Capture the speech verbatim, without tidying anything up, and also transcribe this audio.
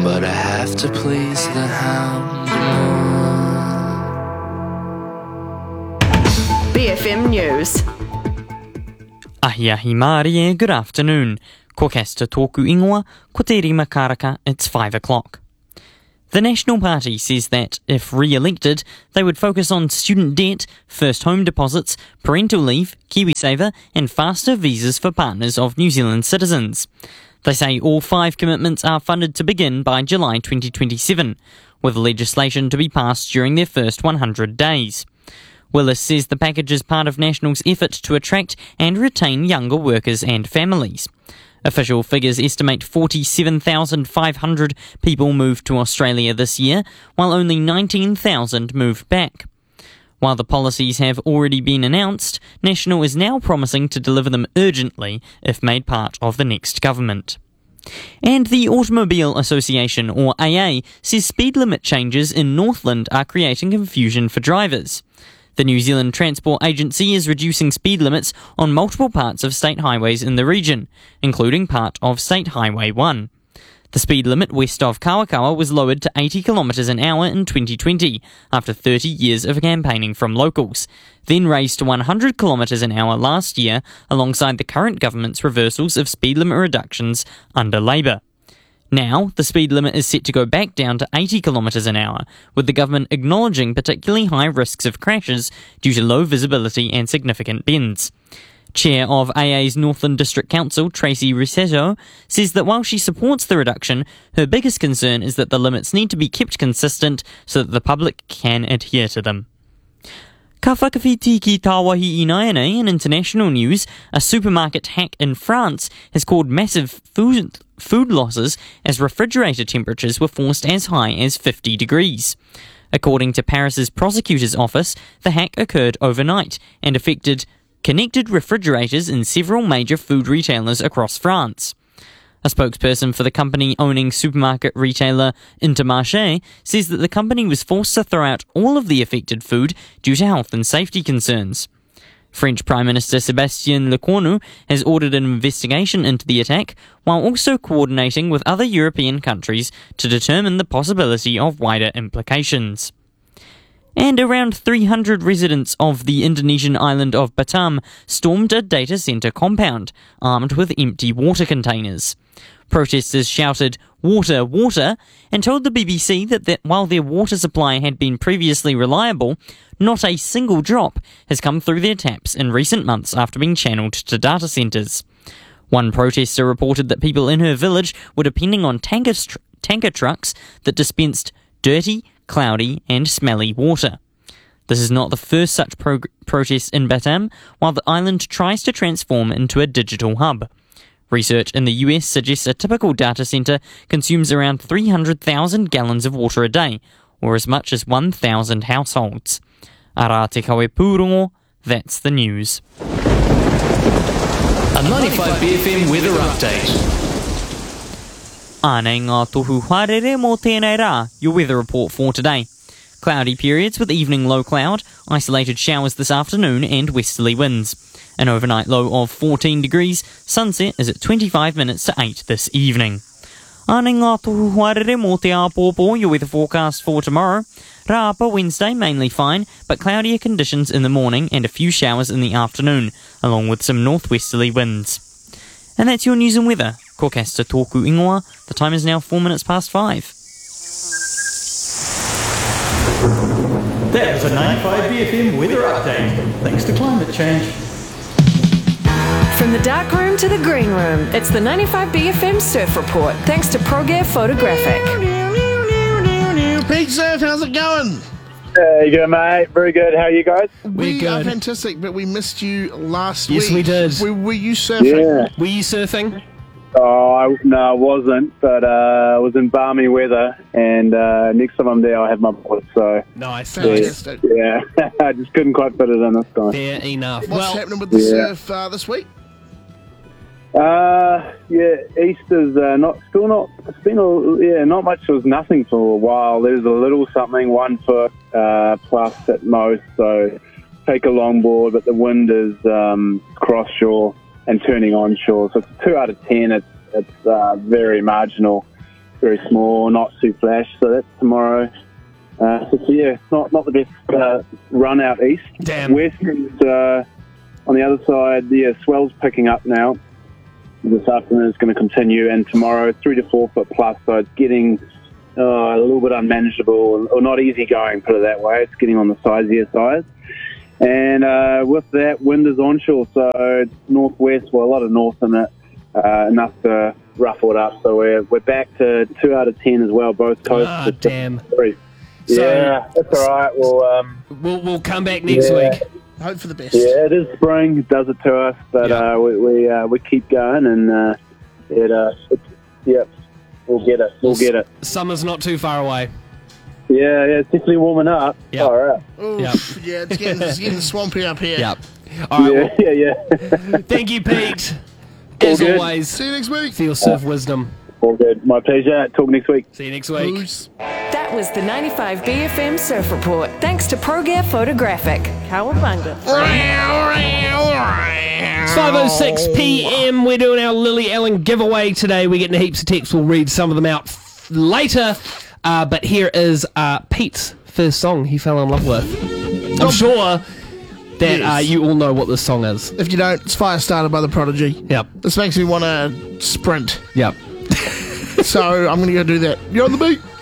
but I have to please the hound more. B F M News. Ahi ahi Māori, good afternoon. Ko kasta tōku ingoa, ko te rima karaka, it's five o'clock. The National Party says that, if re-elected, they would focus on student debt, first home deposits, parental leave, KiwiSaver and faster visas for partners of New Zealand citizens. They say all five commitments are funded to begin by July twenty twenty-seven, with legislation to be passed during their first one hundred days. Willis says the package is part of National's effort to attract and retain younger workers and families. Official figures estimate forty-seven thousand five hundred people moved to Australia this year, while only nineteen thousand moved back. While the policies have already been announced, National is now promising to deliver them urgently if made part of the next government. And the Automobile Association, or A A, says speed limit changes in Northland are creating confusion for drivers. The New Zealand Transport Agency is reducing speed limits on multiple parts of state highways in the region, including part of State Highway one. The speed limit west of Kawakawa was lowered to eighty kilometres an hour in twenty twenty, after thirty years of campaigning from locals, then raised to one hundred kilometres an hour last year, alongside the current government's reversals of speed limit reductions under Labour. Now, the speed limit is set to go back down to eighty kilometres an hour, with the government acknowledging particularly high risks of crashes due to low visibility and significant bends. Chair of A A's Northland District Council, Tracy Risetto, says that while she supports the reduction, her biggest concern is that the limits need to be kept consistent so that the public can adhere to them. Ka whakawhiti ki tāwahi inaene in international news, a supermarket hack in France has caused massive food, food losses as refrigerator temperatures were forced as high as fifty degrees. According to Paris's prosecutor's office, the hack occurred overnight and affected connected refrigerators in several major food retailers across France. A spokesperson for the company owning supermarket retailer Intermarché says that the company was forced to throw out all of the affected food due to health and safety concerns. French Prime Minister Sébastien Lecornu has ordered an investigation into the attack, while also coordinating with other European countries to determine the possibility of wider implications. And around three hundred residents of the Indonesian island of Batam stormed a data centre compound, armed with empty water containers. Protesters shouted, "Water, water," and told the B B C that, that while their water supply had been previously reliable, not a single drop has come through their taps in recent months after being channelled to data centres. One protester reported that people in her village were depending on tanker, tr- tanker trucks that dispensed dirty, cloudy and smelly water. This is not the first such pro- protest in Batam, while the island tries to transform into a digital hub. Research in the U S suggests a typical data centre consumes around three hundred thousand gallons of water a day, or as much as one thousand households. Ara te kawe pūrongo, that's the news. A ninety-five B F M weather update. Ānei ngā tohu harere mō tēnei rā, your weather report for today. Cloudy periods with evening low cloud, isolated showers this afternoon and westerly winds. An overnight low of fourteen degrees, sunset is at twenty-five minutes to eight this evening. Ānei ngā tohu harere mō te āpōpō, your weather forecast for tomorrow. Rāpa Wednesday mainly fine, but cloudier conditions in the morning and a few showers in the afternoon, along with some northwesterly winds. And that's your news and weather. Ko kasta tōku ingoa, the time is now four minutes past five. That was a ninety-five B F M weather update, thanks to climate change. From the dark room to the green room, it's the ninety-five B F M Surf Report, thanks to Progear Photographic. Pete Surf, how's it going? There you go, mate. Very good. How are you guys? We good. are fantastic, but we missed you last Yes, week. we did. Were, were you surfing? Yeah. Were you surfing? Oh, I, no, I wasn't, but uh, I was in balmy weather, and uh, next time I'm there, I'll have my board. So, Nice. Fantastic. yeah, I just couldn't quite fit it in this time. Fair enough. What's well, happening with the Yeah. surf uh, this week? Uh, yeah, Easter's uh, not still not. It's been a, yeah, not much. It was nothing for a while. There's a little something, one foot uh, plus at most. So take a longboard, but the wind is um, cross shore and turning onshore. So it's two out of ten. It's it's uh, very marginal. very small, not too flash. So that's tomorrow. Uh, so yeah, not not the best uh, run out east. Damn. West is uh, on the other side. Yeah, swell's picking up now. This afternoon is going to continue, and tomorrow three to four foot plus. So it's getting uh, a little bit unmanageable, or not easy going. Put it that way. It's getting on the sizier side. And uh, with that, wind is onshore, so it's northwest. Well, a lot of north in it, uh, enough to ruffle it up. So we're we're back to two out of ten as well, both coasts. Ah, damn. Three. So- yeah, that's all right. We'll um, We'll, we'll come back next Yeah. week. Hope for the best. yeah, it is spring. It does it to us, but Yeah. uh, we we, uh, we keep going, and uh, it uh, it's, yeah, we'll get it. We'll get it. Summer's not too far away. Yeah, yeah, it's definitely warming up. Yeah. All right. Oof, Yep. Yeah, it's getting, it's getting swampy up here. Yep. All right. Yeah, yeah, yeah. Well, thank you, Pete. All As good. always, See you next week. for your surf wisdom. All good. My pleasure. Talk next week. See you next week. Who's- That was the ninety-five B F M Surf Report, thanks to ProGear Photographic. Cowabunga. It's five oh six p.m. We're doing our Lily Allen giveaway today. We're getting heaps of texts. We'll read some of them out f- later. Uh, but here is uh, Pete's first song he fell in love with. I'm sure that uh, Yes. you all know what this song is. If you don't, it's Firestarter by The Prodigy. Yep. This makes me want to sprint. Yep. So I'm going to go do that. You're on the beat.